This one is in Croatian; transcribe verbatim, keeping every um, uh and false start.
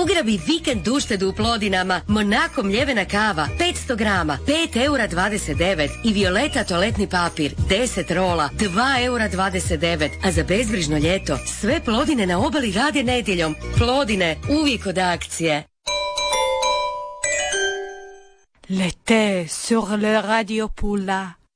Ugrabi vikend uštedu u Plodinama. Monako mljevena kava petsto grama, pet eura dvadeset devet i Violeta toaletni papir deset rola, dva eura dvadeset devet. A za bezbrižno ljeto sve Plodine na obali rade nedjeljom. Plodine, uvijek od akcije. L'été sur le radio Poula.